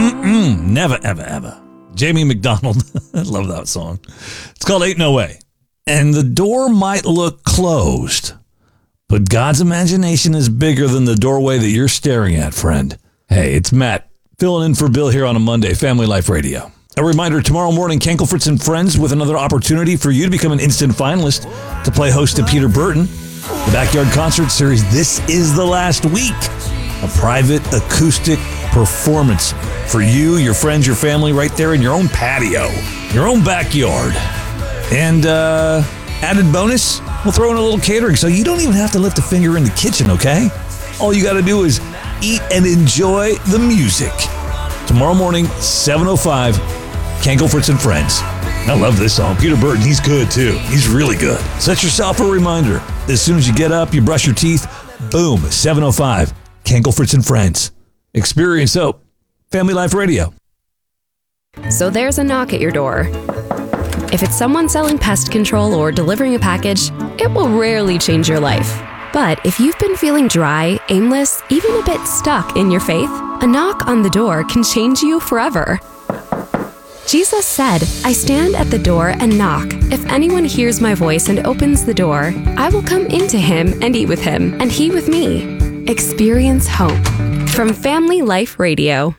Never, ever, ever. Jamie McDonald. I love that song. It's called Ain't No Way. And the door might look closed, but God's imagination is bigger than the doorway that you're staring at, friend. Hey, it's Matt, filling in for Bill here on a Monday, Family Life Radio. A reminder, tomorrow morning, Kankelfritz and Friends with another opportunity for you to become an instant finalist to play host to Peter Burton. The Backyard Concert Series, this is the last week. A private acoustic performance for you, your friends, your family, right there in your own patio, your own backyard. And added bonus, we'll throw in a little catering so you don't even have to lift a finger in the kitchen, okay? All you got to do is eat and enjoy the music. Tomorrow morning, 7:05, Kankelfritz and Friends. I love this song. Peter Burton, he's good too. He's really good. Set yourself a reminder. As soon as you get up, you brush your teeth, boom, 7:05, Kankelfritz and Friends. Experience Hope. Family Life Radio. So there's a knock at your door. If it's someone selling pest control or delivering a package, it will rarely change your life. But if you've been feeling dry, aimless, even a bit stuck in your faith, a knock on the door can change you forever. Jesus said, "I stand at the door and knock. If anyone hears my voice and opens the door, I will come into him and eat with him, and he with me." Experience hope. From Family Life Radio.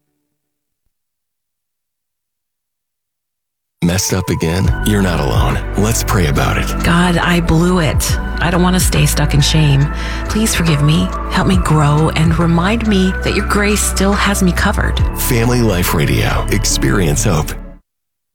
Messed up again? You're not alone. Let's pray about it. God, I blew it. I don't want to stay stuck in shame. Please forgive me, help me grow, and remind me that your grace still has me covered. Family Life Radio. Experience hope.